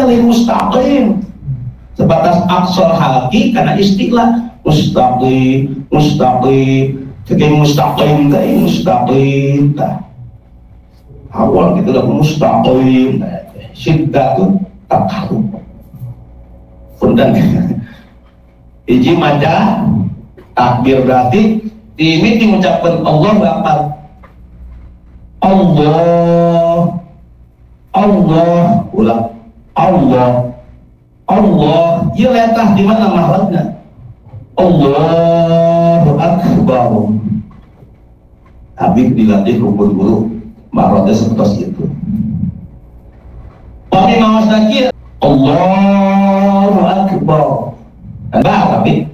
lain mustaqim. Sebatas aksar haki karena istilah mustaqim, Keking mustaqim tah. Awal kita udah mustaqim, syiddah tuh takarub. Fundan. Iji maca takbir berarti ini diucapkan Allah Akbar. Allah, ulang. Allah, ya letah di mana mahalnya? Allahu Akbar. Habib dilatih rukun guru, makrotnya seperti itu. Tapi mawas lagi, Allahu Akbar. Enggak, Habib.